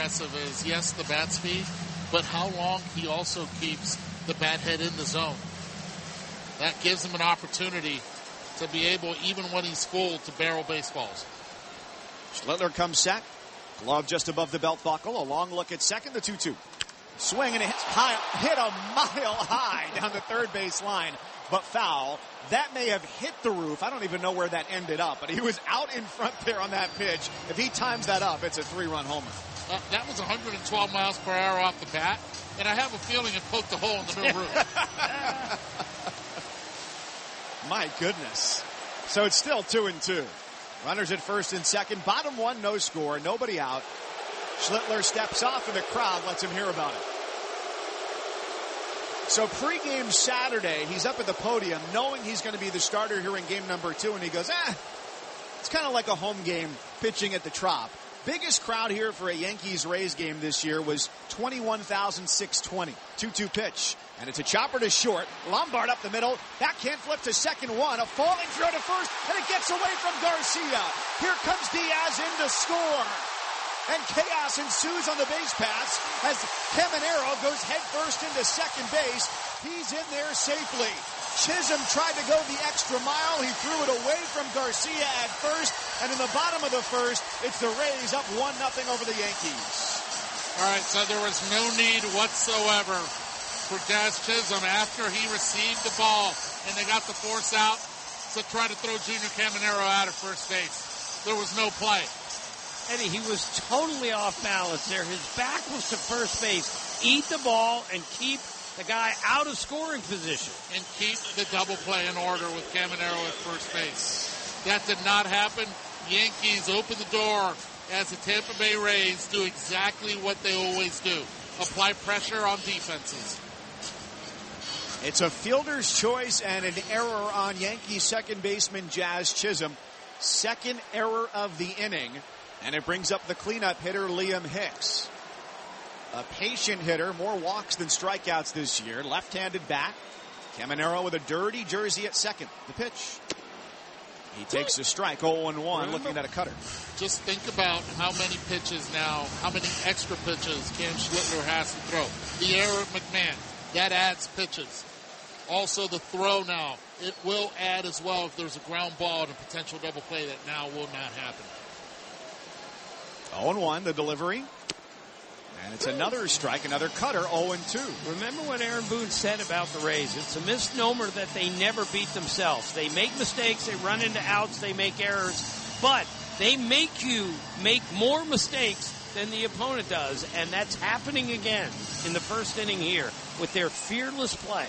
aggressive is, yes, the bat speed, but how long he also keeps the bat head in the zone. That gives him an opportunity to be able, even when he's full, to barrel baseballs. Schlittler comes set. Glove just above the belt buckle. A long look at second, the 2-2. Swing and it hit a mile high down the third base line, but foul. That may have hit the roof. I don't even know where that ended up, but he was out in front there on that pitch. If he times that up, it's a 3-run homer. That was 112 miles per hour off the bat, and I have a feeling it poked a hole in the middle roof. My goodness. So it's still 2-2. Runners at first and second. Bottom one, no score. Nobody out. Schlittler steps off and the crowd lets him hear about it. So pregame Saturday, he's up at the podium knowing he's going to be the starter here in game number 2. And he goes, it's kind of like a home game pitching at the Trop. Biggest crowd here for a Yankees-Rays game this year was 21,620. 2-2 pitch. And it's a chopper to short. Lombard up the middle. Backhand flip to second one. A falling throw to first. And it gets away from Garcia. Here comes Diaz in to score. And chaos ensues on the base pass as Caminero goes headfirst into second base. He's in there safely. Chisholm tried to go the extra mile. He threw it away from Garcia at first. And in the bottom of the first, it's the Rays up 1-0 over the Yankees. All right, so there was no need whatsoever for Jazz Chisholm after he received the ball and they got the force out to try to throw Junior Caminero out of first base. There was no play. Eddie, he was totally off balance there. His back was to first base. Eat the ball and keep the guy out of scoring position. And keep the double play in order with Caminero at first base. That did not happen. Yankees open the door as the Tampa Bay Rays do exactly what they always do. Apply pressure on defenses. It's a fielder's choice and an error on Yankees second baseman Jazz Chisholm. Second error of the inning. And it brings up the cleanup hitter, Liam Hicks. A patient hitter, more walks than strikeouts this year. Left-handed bat. Caminero with a dirty jersey at second. The pitch. He takes a strike, 0-1, looking at a cutter. Just think about how many pitches now, how many extra pitches Cam Schlittler has to throw. The error of McMahon, that adds pitches. Also the throw now, it will add as well if there's a ground ball and a potential double play that now will not happen. 0-1, the delivery. And it's another strike, another cutter, 0-2. Remember what Aaron Boone said about the Rays. It's a misnomer that they never beat themselves. They make mistakes, they run into outs, they make errors, but they make you make more mistakes than the opponent does, and that's happening again in the first inning here with their fearless play.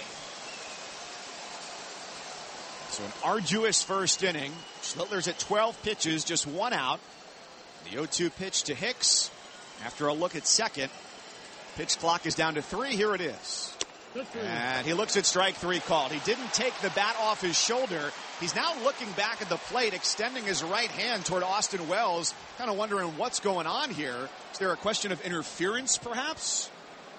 So an arduous first inning. Schlittler's at 12 pitches, just 1 out. The 0-2 pitch to Hicks. After a look at second, pitch clock is down to 3. Here it is. And he looks at strike 3 called. He didn't take the bat off his shoulder. He's now looking back at the plate, extending his right hand toward Austin Wells, kind of wondering what's going on here. Is there a question of interference, perhaps?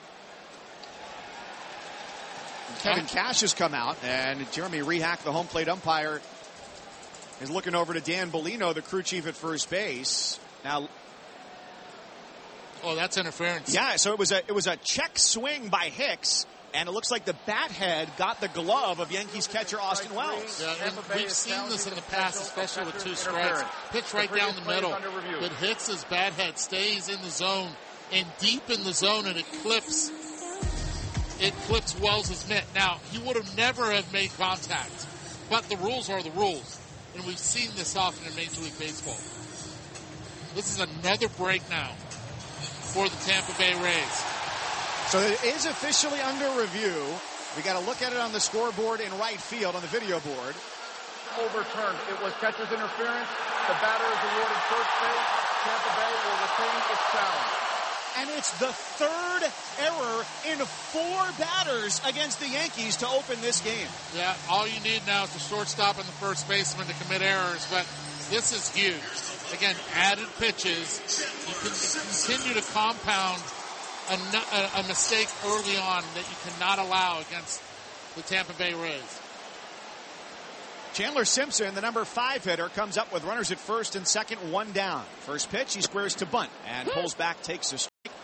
Kevin Cash has come out, and Jeremy Rehack, the home plate umpire, is looking over to Dan Bellino, the crew chief at first base. Now, that's interference. Yeah, so it was a check swing by Hicks, and it looks like the bat head got the glove of Yankees catcher Austin Wells. Yeah, and we've seen this in the past, especially with 2 strikes. Pitch right down the middle, but Hicks's bat head stays in the zone and deep in the zone, and it clips Wells' mitt. Now, he would have never have made contact, but the rules are the rules, and we've seen this often in Major League Baseball. This is another break now for the Tampa Bay Rays. So it is officially under review. We got to look at it on the scoreboard in right field on the video board. Overturned. It was catcher's interference. The batter is awarded first base. Tampa Bay will retain its challenge. And it's the third error in 4 batters against the Yankees to open this game. Yeah, all you need now is the shortstop and the first baseman to commit errors, but this is huge. Again, added pitches. You can continue to compound a mistake early on that you cannot allow against the Tampa Bay Rays. Chandler Simpson, the number 5 hitter, comes up with runners at first and second, 1 down. First pitch, he squares to bunt and pulls back, takes a strike.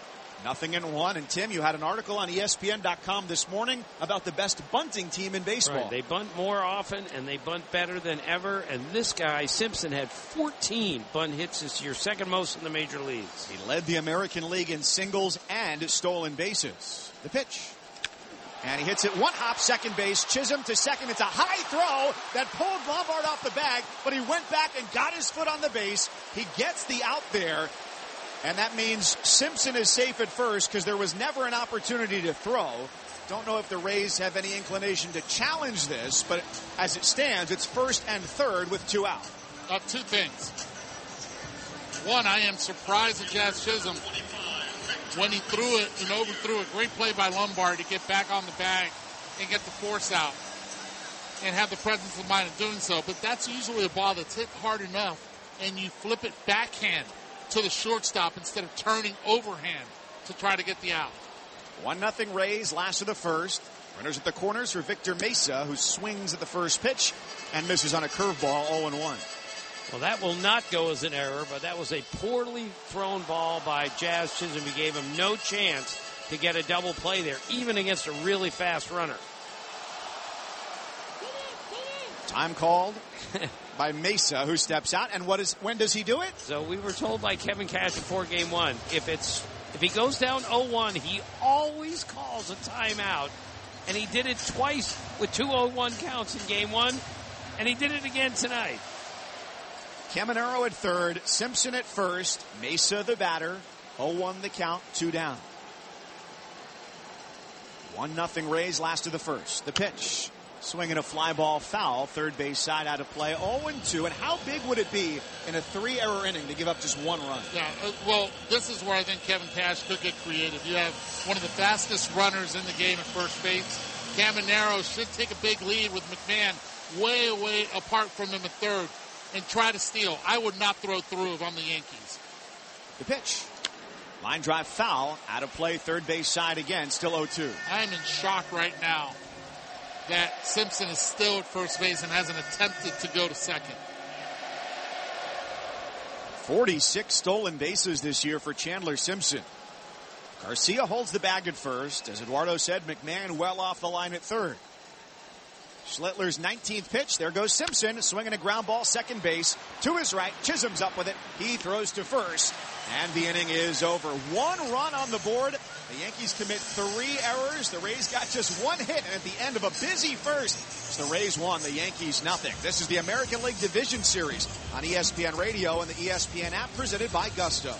0-1. And Tim, you had an article on ESPN.com this morning about the best bunting team in baseball. Right. They bunt more often and they bunt better than ever. And this guy, Simpson, had 14 bunt hits this year, second most in the major leagues. He led the American League in singles and stolen bases. The pitch. And he hits it one hop, second base. Chisholm to second. It's a high throw that pulled Lombard off the bag, but he went back and got his foot on the base. He gets the out there. And that means Simpson is safe at first because there was never an opportunity to throw. Don't know if the Rays have any inclination to challenge this, but as it stands, it's first and third with 2 out. Two things. One, I am surprised at Jazz Chisholm when he threw it and overthrew it. Great play by Lombard to get back on the bag and get the force out and have the presence of mind of doing so. But that's usually a ball that's hit hard enough and you flip it backhand to the shortstop instead of turning overhand to try to get the out. 1-0 Rays, last of the first. Runners at the corners for Victor Mesa, who swings at the first pitch and misses on a curveball, 0-1. Well, that will not go as an error, but that was a poorly thrown ball by Jazz Chisholm. He gave him no chance to get a double play there, even against a really fast runner. Time called by Mesa, who steps out. And when does he do it? So we were told by Kevin Cash before game one, if he goes down 0-1, he always calls a timeout. And he did it twice with 2 0-1 counts in game one, and he did it again tonight. Caminero at third, Simpson at first, Mesa the batter, 0-1 the count, 2 down. 1-0 Rays, last of the first. The pitch. Swinging a fly ball foul, third base side out of play, 0-2. And how big would it be in a 3-error inning to give up just 1 run? Yeah, well, this is where I think Kevin Cash could get creative. You have one of the fastest runners in the game at first base. Caminero should take a big lead with McMahon way apart from him at third and try to steal. I would not throw through if I'm the Yankees. The pitch. Line drive foul, out of play, third base side again, still 0-2. I'm in shock right now that Simpson is still at first base and hasn't attempted to go to second. 46 stolen bases this year for Chandler Simpson. Garcia holds the bag at first. As Eduardo said, McMahon well off the line at third. Schlittler's 19th pitch. There goes Simpson, swinging a ground ball, second base. To his right, Chisholm's up with it. He throws to first. And the inning is over. 1 run on the board. The Yankees commit 3 errors. The Rays got just 1 hit. And at the end of a busy first, it's the Rays 1, the Yankees nothing. This is the American League Division Series on ESPN Radio and the ESPN app, presented by Gusto.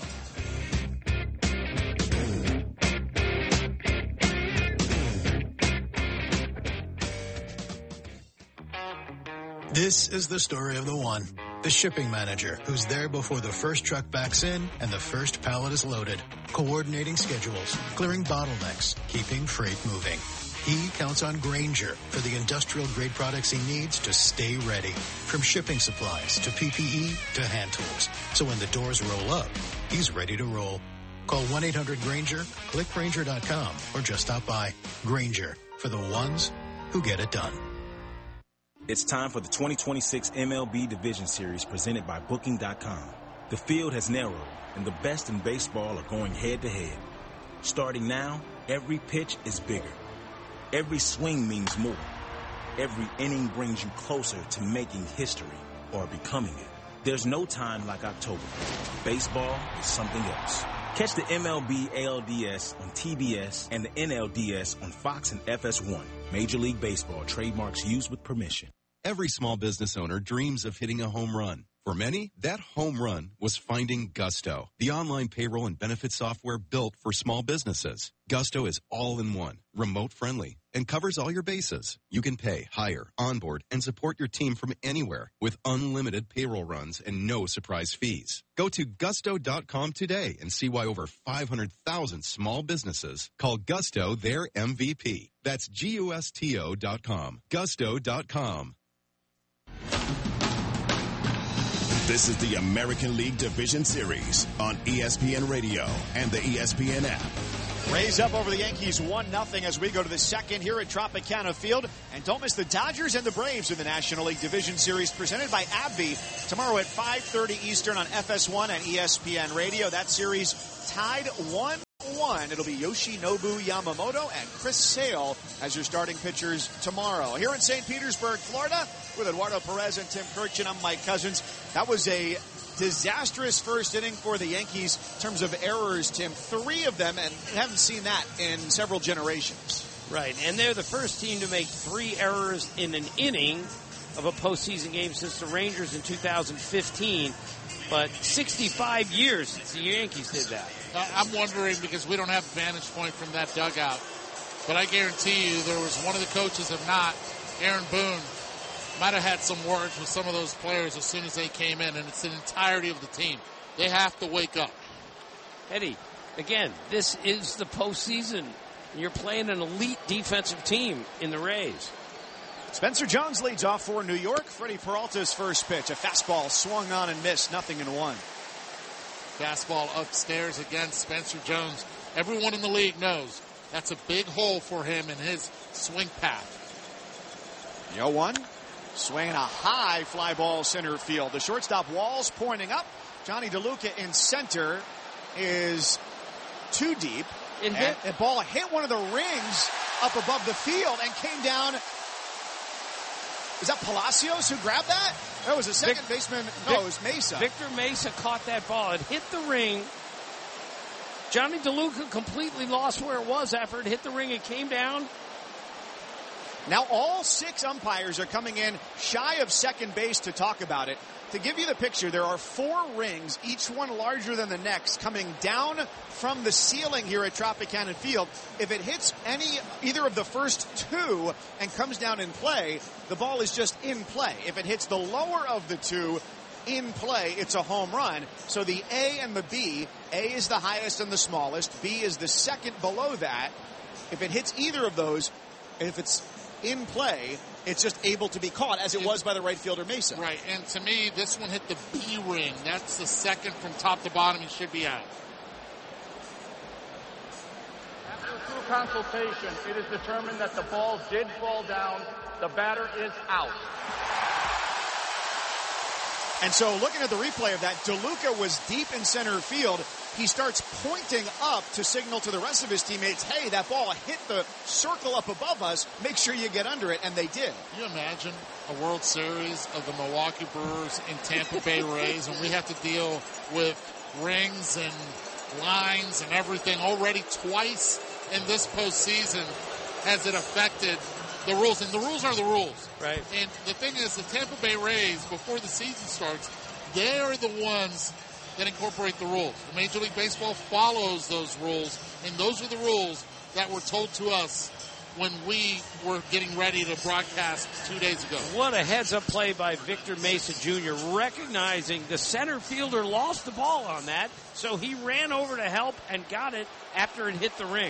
This is the story of the one. The shipping manager who's there before the first truck backs in and the first pallet is loaded. Coordinating schedules, clearing bottlenecks, keeping freight moving. He counts on Grainger for the industrial grade products he needs to stay ready. From shipping supplies to PPE to hand tools. So when the doors roll up, he's ready to roll. Call 1-800-GRAINGER, click Grainger.com, or just stop by. Grainger, for the ones who get it done. It's time for the 2026 MLB Division Series presented by Booking.com. The field has narrowed, and the best in baseball are going head-to-head. Starting now, every pitch is bigger. Every swing means more. Every inning brings you closer to making history or becoming it. There's no time like October. Baseball is something else. Catch the MLB ALDS on TBS and the NLDS on Fox and FS1. Major League Baseball trademarks used with permission. Every small business owner dreams of hitting a home run. For many, that home run was finding Gusto, the online payroll and benefit software built for small businesses. Gusto is all-in-one, remote-friendly, and covers all your bases. You can pay, hire, onboard, and support your team from anywhere with unlimited payroll runs and no surprise fees. Go to Gusto.com today and see why over 500,000 small businesses call Gusto their MVP. That's Gusto.com. Gusto.com. This is the American League Division Series on ESPN Radio and the ESPN app. Rays up over the Yankees 1-0 as we go to the second here at Tropicana Field. And don't miss the Dodgers and the Braves in the National League Division Series presented by AbbVie tomorrow at 5:30 Eastern on FS1 and ESPN Radio. That series tied 1 1. It'll be Yoshinobu Yamamoto and Chris Sale as your starting pitchers tomorrow. Here in St. Petersburg, Florida, with Eduardo Perez and Tim Kirchin, I'm Mike Cousins. That was a disastrous first inning for the Yankees in terms of errors, Tim. 3 of them, and we haven't seen that in several generations. Right, and they're the first team to make 3 errors in an inning of a postseason game since the Rangers in 2015. But 65 years since the Yankees did that. I'm wondering, because we don't have vantage point from that dugout, but I guarantee you there was one of the coaches, if not Aaron Boone, might have had some words with some of those players as soon as they came in, and it's the entirety of the team. They have to wake up. Eddie, again, this is the postseason. You're playing an elite defensive team in the Rays. Spencer Jones leads off for New York. Freddie Peralta's first pitch, a fastball swung on and missed, 0-1. Fastball upstairs against Spencer Jones. Everyone in the league knows that's a big hole for him in his swing path. 0-1. Swinging a high fly ball center field. The shortstop Walls pointing up. Johnny DeLuca in center is too deep. And the ball hit one of the rings up above the field and came down. Is that Palacios who grabbed that? That was a second baseman. No, it was Mesa. Victor Mesa caught that ball. It hit the ring. Johnny DeLuca completely lost where it was after it hit the ring. It came down. Now all 6 umpires are coming in shy of second base to talk about it. To give you the picture, there are 4 rings, each one larger than the next, coming down from the ceiling here at Tropicana Field. If it hits either of the first 2 and comes down in play, the ball is just in play. If it hits the lower of the 2 in play, it's a home run. So the A and the B, A is the highest and the smallest, B is the second below that. If it hits either of those, if it's in play, it's just able to be caught, as it was by the right fielder Mesa. Right, and to me, this one hit the B ring. That's the second from top to bottom he should be at. After through consultation, it is determined that the ball did fall down. The batter is out. And so looking at the replay of that, DeLuca was deep in center field. He starts pointing up to signal to the rest of his teammates, hey, that ball hit the circle up above us. Make sure you get under it. And they did. Can you imagine a World Series of the Milwaukee Brewers and Tampa Bay Rays, and we have to deal with rings and lines and everything already twice in this postseason? Has it affected the rules? And the rules are the rules. Right. And the thing is, the Tampa Bay Rays, before the season starts, they are the ones that incorporate the rules. Major League Baseball follows those rules, and those are the rules that were told to us when we were getting ready to broadcast 2 days ago. What a heads-up play by Victor Mesa Jr., recognizing the center fielder lost the ball on that, so he ran over to help and got it after it hit the ring.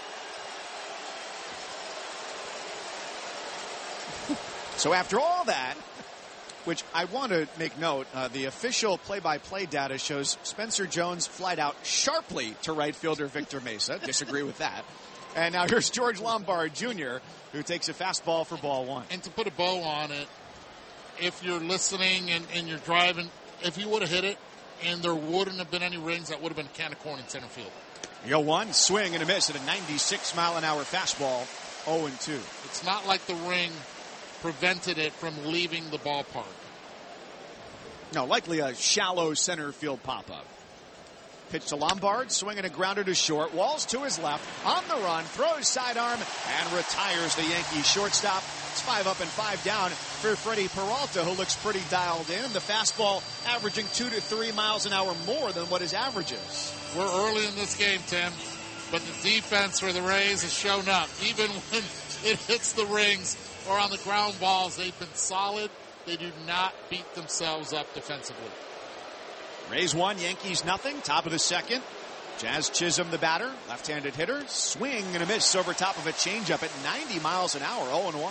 So after all that, which I want to make note, the official play-by-play data shows Spencer Jones flied out sharply to right fielder Victor Mesa. Disagree with that. And now here's George Lombard Jr., who takes a fastball for ball 1. And to put a bow on it, if you're listening and you're driving, if he would have hit it and there wouldn't have been any rings, that would have been a can of corn in center field. 0-1, swing and a miss at a 96-mile-an-hour fastball, 0-2. It's not like the ring prevented it from leaving the ballpark. No, likely a shallow center field pop-up. Pitch to Lombard, swinging a grounder to short. Walls to his left, on the run, throws sidearm, and retires the Yankees shortstop. It's 5 up and 5 down for Freddie Peralta, who looks pretty dialed in. The fastball averaging 2 to 3 miles an hour more than what his average is. We're early in this game, Tim, but the defense for the Rays has shown up. Even when it hits the rings or on the ground balls, they've been solid. They do not beat themselves up defensively. Rays 1, Yankees nothing. Top of the second. Jazz Chisholm, the batter, left-handed hitter. Swing and a miss over top of a changeup at 90 miles an hour, 0-1.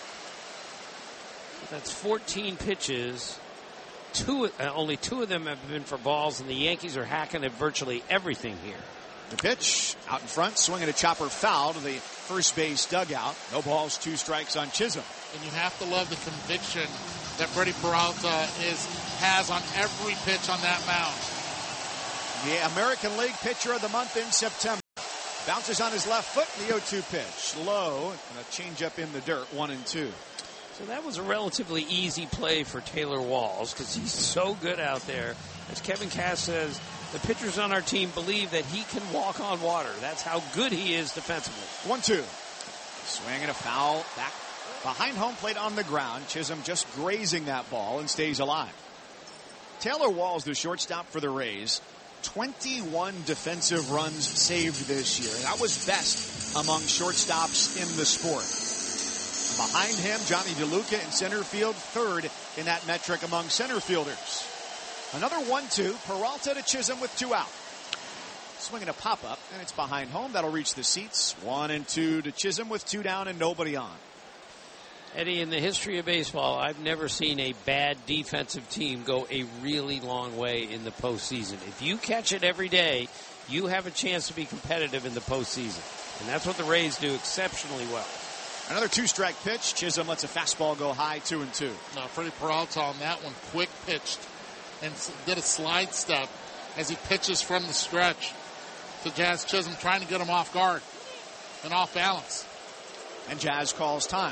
That's 14 pitches. Only 2 of them have been for balls, and the Yankees are hacking at virtually everything here. The pitch out in front, swinging a chopper foul to the first base dugout. No balls, 2 strikes on Chisholm. And you have to love the conviction that Freddie Peralta has on every pitch on that mound. The American League Pitcher of the Month in September. Bounces on his left foot, the 0-2 pitch. Low, and a changeup in the dirt, 1-2. So that was a relatively easy play for Taylor Walls because he's so good out there. As Kevin Cass says, the pitchers on our team believe that he can walk on water. That's how good he is defensively. 1-2. Swing and a foul back behind home plate on the ground. Chisholm just grazing that ball and stays alive. Taylor Walls, the shortstop for the Rays, 21 defensive runs saved this year. That was best among shortstops in the sport. Behind him, Johnny DeLuca in center field, third in that metric among center fielders. Another 1-2, Peralta to Chisholm with 2 out. Swinging a pop-up, and it's behind home. That'll reach the seats. 1-2 to Chisholm with 2 down and nobody on. Eddie, in the history of baseball, I've never seen a bad defensive team go a really long way in the postseason. If you catch it every day, you have a chance to be competitive in the postseason. And that's what the Rays do exceptionally well. Another 2-strike pitch. Chisholm lets a fastball go high, 2-2. Now, Freddie Peralta on that one quick pitched and did a slide step as he pitches from the stretch to Jazz Chisholm, trying to get him off guard and off balance. And Jazz calls time.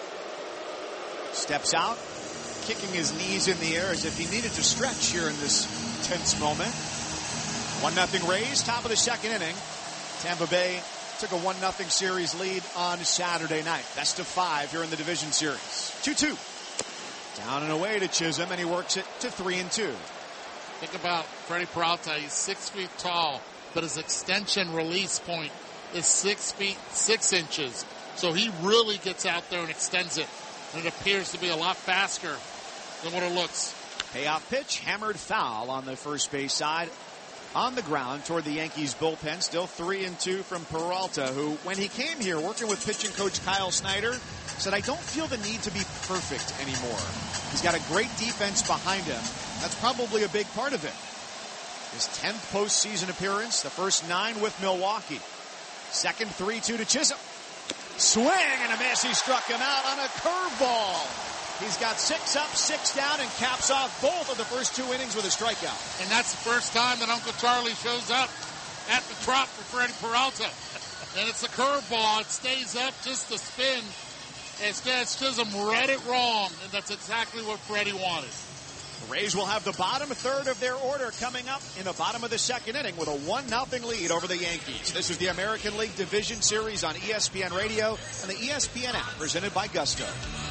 Steps out, kicking his knees in the air as if he needed to stretch here in this tense moment. 1-0 Rays, top of the second inning. Tampa Bay took a 1-0 series lead on Saturday night. Best of 5 here in the division series. 2-2. Down and away to Chisholm, and he works it to 3-2. Think about Freddie Peralta. He's 6 feet tall, but his extension release point is 6 feet 6 inches. So he really gets out there and extends it. And it appears to be a lot faster than what it looks. Payoff pitch, hammered foul on the first base side. On the ground toward the Yankees bullpen. Still 3-2 from Peralta, who, when he came here working with pitching coach Kyle Snyder, said, I don't feel the need to be perfect anymore. He's got a great defense behind him. That's probably a big part of it. His 10th postseason appearance, the first 9 with Milwaukee. Second 3-2 to Chisholm. Swing and a miss. He struck him out on a curveball. He's got 6 up, 6 down, and caps off both of the first 2 innings with a strikeout. And that's the first time that Uncle Charlie shows up at the Trop for Freddie Peralta. And it's a curveball. It stays up just a spin. As Jazz Chisholm read it wrong, and that's exactly what Freddie wanted. The Rays will have the bottom third of their order coming up in the bottom of the second inning with a 1-0 lead over the Yankees. This is the American League Division Series on ESPN Radio and the ESPN app, presented by Gusto.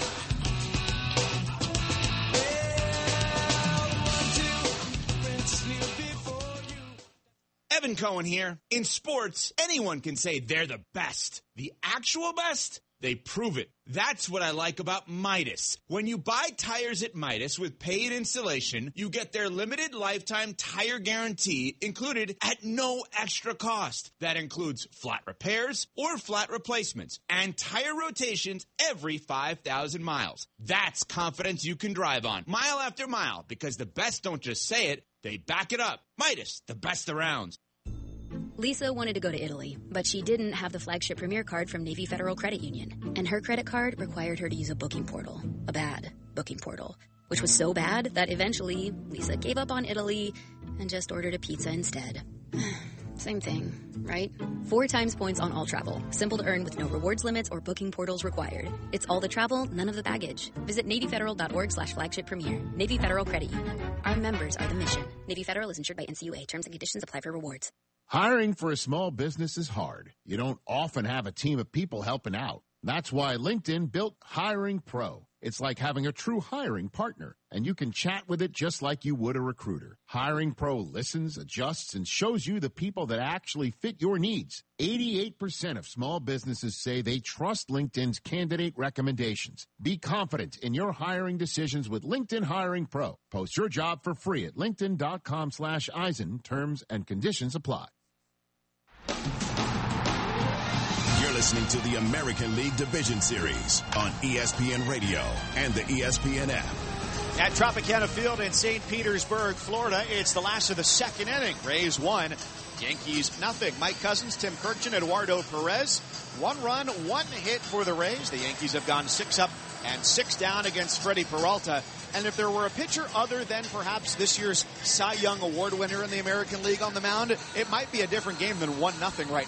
Evan Cohen here. In sports, anyone can say they're the best. The actual best? They prove it. That's what I like about Midas. When you buy tires at Midas with paid installation, you get their limited lifetime tire guarantee included at no extra cost. That includes flat repairs or flat replacements and tire rotations every 5,000 miles. That's confidence you can drive on, mile after mile, because the best don't just say it, they back it up. Midas, the best around. Lisa wanted to go to Italy, but she didn't have the flagship Premier card from Navy Federal Credit Union. And her credit card required her to use a booking portal, a bad booking portal, which was so bad that eventually Lisa gave up on Italy and just ordered a pizza instead. Same thing, right? 4 times points on all travel. Simple to earn with no rewards limits or booking portals required. It's all the travel, none of the baggage. Visit NavyFederal.org/flagship premier. Navy Federal Credit Union. Our members are the mission. Navy Federal is insured by NCUA. Terms and conditions apply for rewards. Hiring for a small business is hard. You don't often have a team of people helping out. That's why LinkedIn built Hiring Pro. It's like having a true hiring partner, and you can chat with it just like you would a recruiter. Hiring Pro listens, adjusts, and shows you the people that actually fit your needs. 88% of small businesses say they trust LinkedIn's candidate recommendations. Be confident in your hiring decisions with LinkedIn Hiring Pro. Post your job for free at linkedin.com/Eisen. Terms and conditions apply. You're listening to the American League Division Series on ESPN Radio and the ESPN app. At Tropicana Field in St. Petersburg, Florida, it's the last of the second inning. Rays 1, Yankees nothing. Mike Cousins, Tim Kirkjian, Eduardo Perez. 1 run, 1 hit for the Rays. The Yankees have gone 6 up and 6 down against Freddie Peralta. And if there were a pitcher other than perhaps this year's Cy Young Award winner in the American League on the mound, it might be a different game than 1-0 right now.